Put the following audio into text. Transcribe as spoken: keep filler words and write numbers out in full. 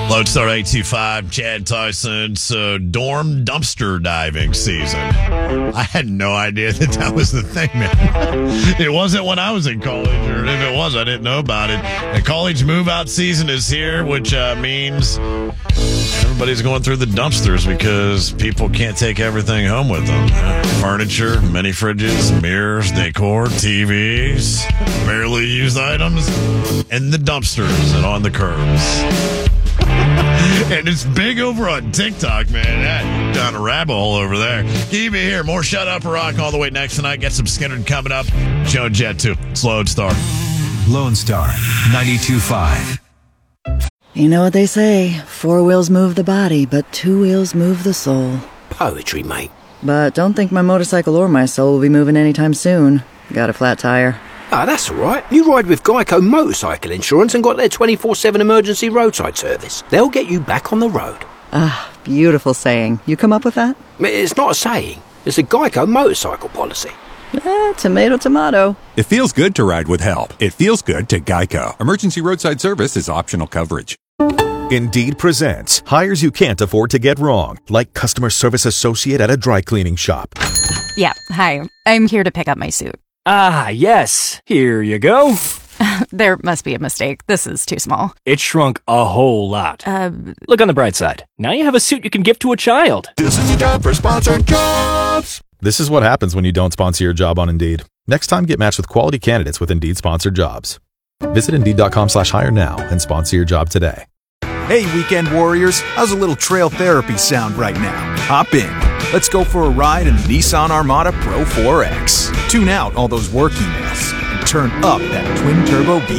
Lodestar eight two five, Chad Tyson. So, dorm dumpster diving season. I had no idea that that was the thing, man. It wasn't when I was in college, or if it was, I didn't know about it. The college move-out season is here, which uh, means everybody's going through the dumpsters because people can't take everything home with them. Furniture, mini fridges, mirrors, decor, T Vs, barely used items, in the dumpsters and on the curbs. And it's big over on TikTok, man. That down a rabbit hole over there. Keep it here. More Shut Up or Rock all the way next tonight. Get some Skinner coming up. Joe Jet too. It's Lone Star. Lone Star ninety-two point five. You know what they say, four wheels move the body, but two wheels move the soul. Poetry, mate. But don't think my motorcycle or my soul will be moving anytime soon. Got a flat tire. Ah, that's all right. You ride with Geico Motorcycle Insurance and got their twenty-four seven emergency roadside service. They'll get you back on the road. Ah, beautiful saying. You come up with that? It's not a saying. It's a Geico motorcycle policy. Eh, tomato, tomato. It feels good to ride with help. It feels good to Geico. Emergency roadside service is optional coverage. Indeed presents hires you can't afford to get wrong, like customer service associate at a dry cleaning shop. Yeah, hi. I'm here to pick up my suit. Ah, yes. Here you go. There must be a mistake. This is too small. It shrunk a whole lot. Uh, Look on the bright side. Now you have a suit you can give to a child. This is the time for sponsored jobs. This is what happens when you don't sponsor your job on Indeed. Next time, get matched with quality candidates with Indeed sponsored jobs. Visit Indeed.com slash hire now and sponsor your job today. Hey, weekend warriors, how's a little trail therapy sound right now? Hop in. Let's go for a ride in the Nissan Armada Pro four X. Tune out all those work emails and turn up that twin-turbo V